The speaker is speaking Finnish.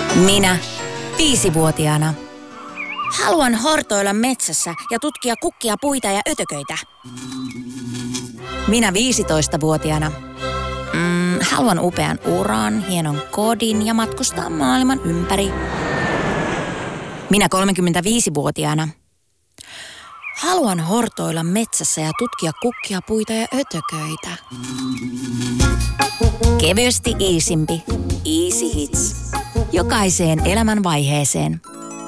Minä, 5-vuotiaana. Haluan hortoilla metsässä ja tutkia kukkia, puita ja ötököitä. Minä 15-vuotiaana. Haluan upean uran, hienon kodin ja matkustaa maailman ympäri. Minä 35-vuotiaana. Haluan hortoilla metsässä ja tutkia kukkia, puita ja ötököitä. Kevyesti iisimpi. Easy Hits. Jokaiseen elämän vaiheeseen.